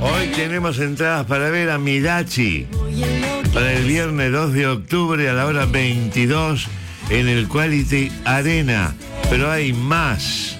Hoy tenemos entradas para ver a Mirachi para el viernes 2 de octubre a la hora 22 en el Quality Arena. Pero hay más.